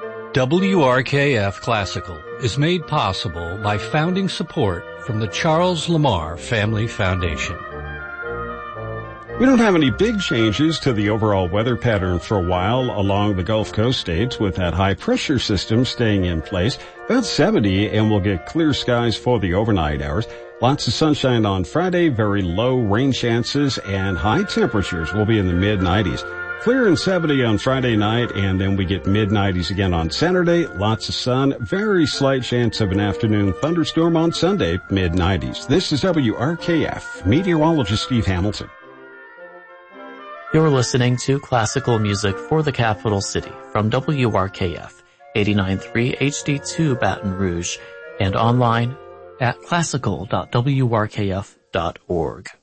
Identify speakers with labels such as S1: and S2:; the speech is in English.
S1: WRKF Classical is made possible by founding support from the Charles Lamar Family Foundation.
S2: We don't have any big changes to the overall weather pattern for a while along the Gulf Coast states, with that high pressure system staying in place. About 70, and we'll get clear skies for the overnight hours. Lots of sunshine on Friday, very low rain chances, and high temperatures will be in the mid-90s. Clear and 70 on Friday night, and then we get mid-90s again on Saturday. Lots of sun, very slight chance of an afternoon thunderstorm on Sunday, mid-90s. This is WRKF, meteorologist Steve Hamilton.
S3: You're listening to classical music for the capital city from WRKF 89.3 HD2 Baton Rouge and online at classical.wrkf.org.